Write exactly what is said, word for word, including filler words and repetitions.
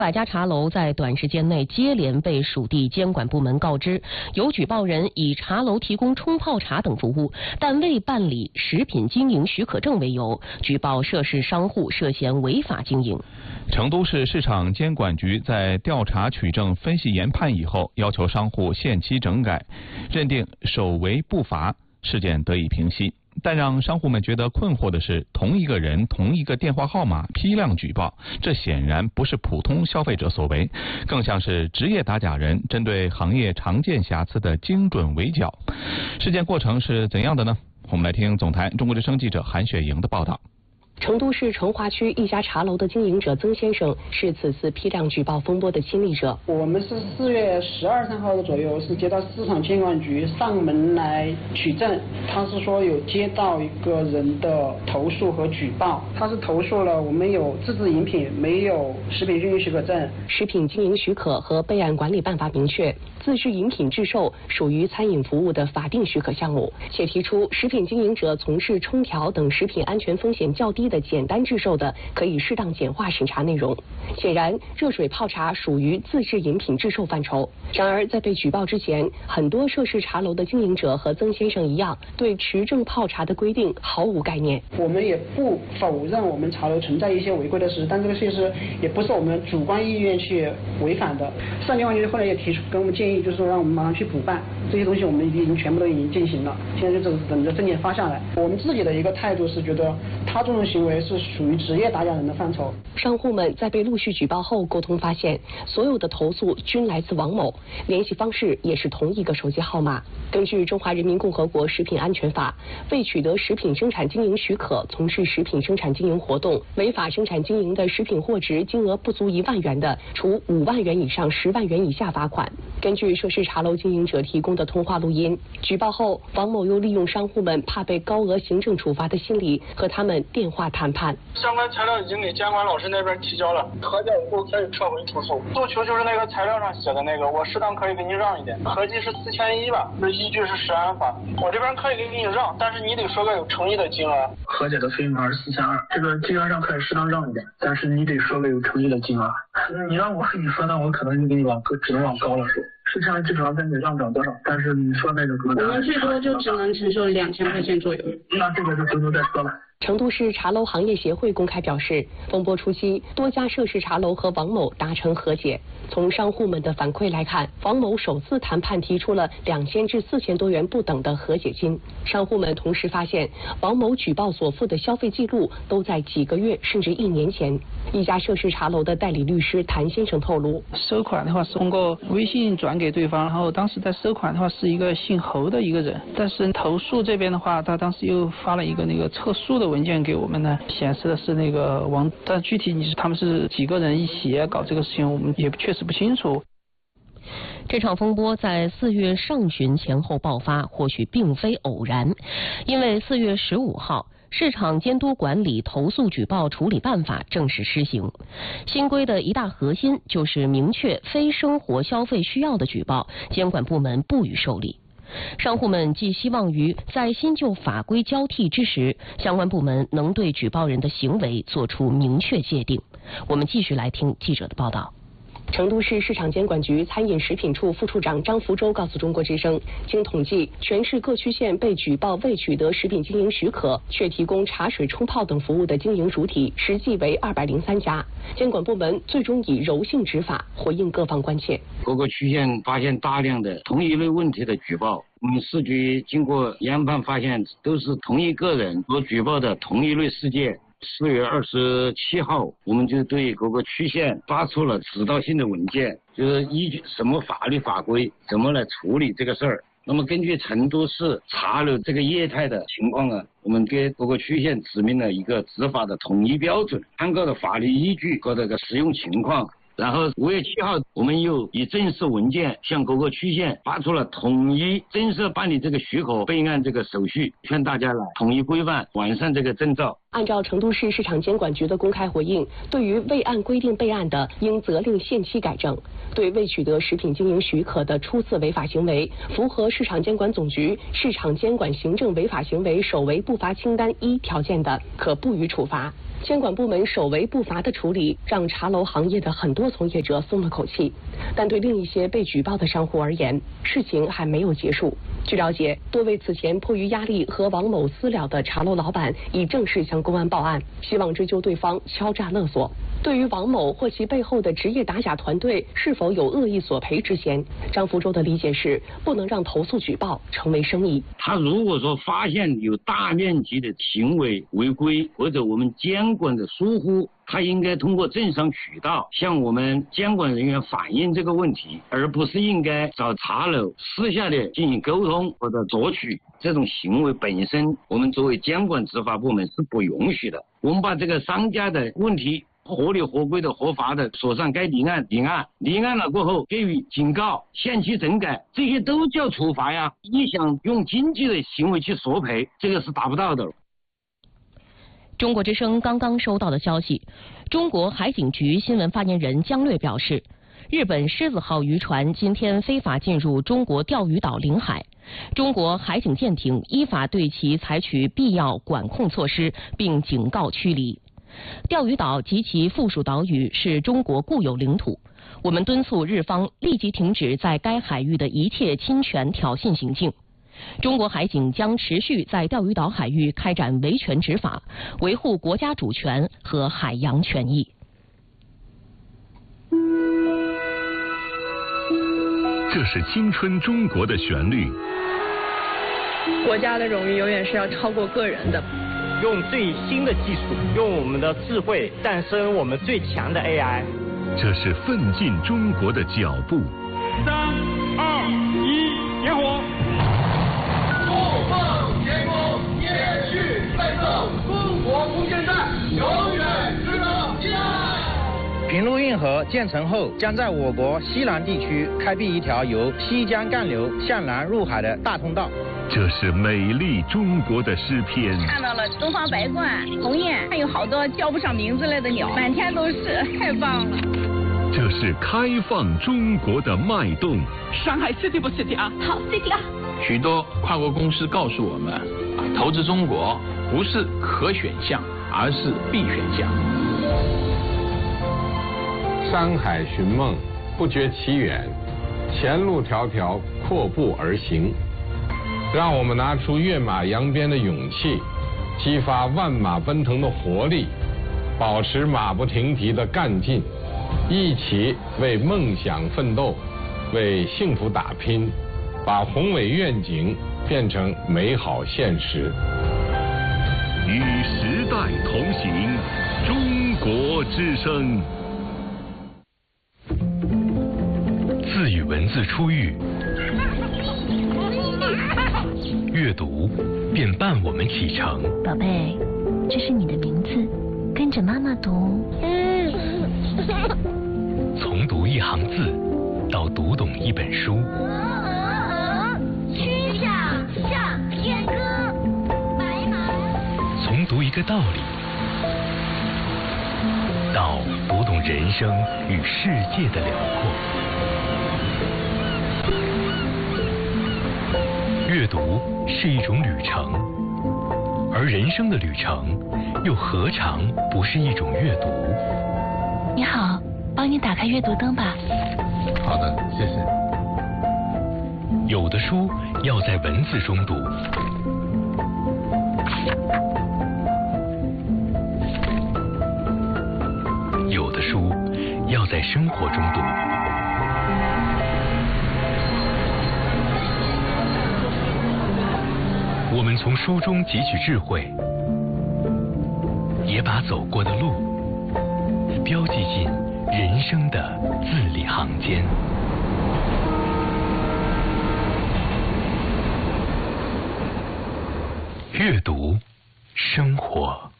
百家茶楼在短时间内接连被属地监管部门告知，有举报人以茶楼提供冲泡茶等服务，但未办理食品经营许可证为由，举报涉事商户涉嫌违法经营。 成都市市场监管局在调查取证分析研判以后，要求商户限期整改，认定首违不罚，事件得以平息。但让商户们觉得困惑的是，同一个人、同一个电话号码批量举报，这显然不是普通消费者所为，更像是职业打假人针对行业常见瑕疵的精准围剿。事件过程是怎样的呢？我们来听总台中国之声记者韩雪莹的报道。 成都市成华区一家茶楼的经营者曾先生是此次批量举报风波的亲历者。 我们是四月十二三号的左右是接到市场监管局上门来取证，他是说有接到一个人的投诉和举报，他是投诉了我们有自制饮品没有食品经营许可证。 食品经营许可和备案管理办法明确，自制饮品制售属于餐饮服务的法定许可项目，且提出食品经营者从事冲调等食品安全风险较低的简单制售的，可以适当简化审查内容。显然，热水泡茶属于自制饮品制售范畴。然而，在被举报之前，很多涉事茶楼的经营者和曾先生一样，对持证泡茶的规定毫无概念。 我们也不否认我们茶楼存在一些违规的事，但这个事实也不是我们主观意愿去违反的。市场监管局后来也提出给我们建议，就是说让我们马上去补办这些东西，我们已经全部都已经进行了，现在就等着证件发下来。我们自己的一个态度是觉得他这种行为是属于职业打假人的范畴。 商户们在被陆续举报后沟通发现，所有的投诉均来自王某，联系方式也是同一个手机号码。根据《中华人民共和国食品安全法》，未取得食品生产经营许可从事食品生产经营活动，违法生产经营的食品货值金额不足一万元的，处五万元以上十万元以下罚款。根据涉事茶楼经营者提供的通话录音，举报后，王某又利用商户们怕被高额行政处罚的心理，和他们电话谈判。 相关材料已经给监管老师那边提交了，核检以后可以撤回投诉。诉求就是那个材料上写的那个，我适当可以给你让一点，合计是四千一吧，那依据是食安法，我这边可以给你让，但是你得说个有诚意的金额。 和解的费用是四千二，这个金额上可以适当让一点，但是你得说个有诚意的金额。你让我跟你说，那我可能就给你往只能往高了说。四千二基本上跟你让不了多少，但是你说那个多我们最多就只能承受两千块钱左右。 那这个就不用再说了。 成都市茶楼行业协会公开表示，风波初期，多家涉事茶楼和王某达成和解。从商户们的反馈来看，王某首次谈判提出了两千至四千多元不等的和解金。商户们同时发现，王某举报所附的消费记录都在几个月甚至一年前。一家涉事茶楼的代理律师谭先生透露， 收款的话是通过微信转给对方，然后当时在收款的话是一个姓侯的一个人，但是投诉这边的话，他当时又发了一个那个测诉的文件给我们呢，显示的是那个王，但具体你是他们是几个人一起搞这个事情，我们也确实不清楚。 这场风波在四月上旬前后爆发，或许并非偶然，因为四月十五号。市场监督管理投诉举报处理办法正式施行，新规的一大核心就是明确非生活消费需要的举报，监管部门不予受理。商户们寄希望于在新旧法规交替之时，相关部门能对举报人的行为作出明确界定。我们继续来听记者的报道。成都市市场监管局餐饮食品处副处长张福洲告诉中国之声，经统计，全市各区县被举报未取得食品经营许可却提供茶水冲泡等服务的经营主体实际为二百零三家。监管部门最终以柔性执法回应各方关切。 各个区县发现大量的同一类问题的举报，我们市局经过研判发现，都是同一个人所举报的同一类事件。四月二十七号，我们就对各个区县发出了指导性的文件，就是依据什么法律法规怎么来处理这个事儿。那么根据成都市茶楼这个业态的情况呢，我们给各个区县指明了一个执法的统一标准，参考的法律依据和这个实用情况。然后五月七号，我们又以正式文件向各个区县发出了统一正式办理这个许可备案这个手续，劝大家来统一规范完善这个证照。 按照成都市市场监管局的公开回应，对于未按规定备案的，应责令限期改正；对未取得食品经营许可的初次违法行为，符合市场监管总局市场监管行政违法行为首违不罚清单一条件的，可不予处罚。监管部门首违不罚的处理，让茶楼行业的很多从业者松了口气。但对另一些被举报的商户而言，事情还没有结束。据了解，多位此前迫于压力和王某私了的茶楼老板已正式向公安报案，希望追究对方敲诈勒索。对于王某或其背后的职业打假团队是否有恶意索赔之嫌，张福洲的理解是，不能让投诉举报成为生意。 他如果说发现有大面积的行为违规或者我们监管的疏忽，他应该通过正商渠道向我们监管人员反映这个问题，而不是应该找茶楼私下的进行沟通或者索取。这种行为本身，我们作为监管执法部门是不允许的。我们把这个商家的问题合理合规的合法的锁上该立案立案立案了过后给予警告限期整改，这些都叫处罚呀。你想用经济的行为去索赔，这个是达不到的。 中国之声刚刚收到的消息，中国海警局新闻发言人姜略表示，日本狮子号渔船今天非法进入中国钓鱼岛领海，中国海警舰艇依法对其采取必要管控措施，并警告驱离。钓鱼岛及其附属岛屿是中国固有领土，我们敦促日方立即停止在该海域的一切侵权挑衅行径。中国海警将持续在钓鱼岛海域开展维权执法，维护国家主权和海洋权益。 这是青春中国的旋律。 国家的荣誉永远是要超过个人的。 用最新的技术，用我们的智慧诞生我们最强的 A I。 这是奋进中国的脚步。 三二一，点火！ 不放天空，延续奋斗，中国无限战，永远值得期待。 平陆运河建成后，将在我国西南地区开辟一条由西江干流向南入海的大通道。 这是美丽中国的诗篇。 看到了东方白鹳、鸿雁，还有好多叫不上名字来的鸟，满天都是，太棒了。 这是开放中国的脉动。 上海 City 不 City 啊？ 好 City 啊！ 许多跨国公司告诉我们，投资中国不是可选项，而是必选项。 山海寻梦，不觉其远；前路迢迢，阔步而行。让我们拿出跃马扬鞭的勇气，激发万马奔腾的活力，保持马不停蹄的干劲，一起为梦想奋斗，为幸福打拼，把宏伟愿景变成美好现实。 与时代同行，中国之声。字与文字初遇，阅读便伴我们启程。 宝贝，这是你的名字，跟着妈妈读。 从读一行字到读懂一本书。 曲项向天歌，白马。 从读一个道理到读懂人生与世界的辽阔。阅读是一种旅程，而人生的旅程又何尝不是一种阅读？ 你好，帮你打开阅读灯吧。 好的，谢谢。 有的书要在文字中读，有的书要在生活中读。我们从书中汲取智慧，也把走过的路标记进人生的字里行间。阅读，生活。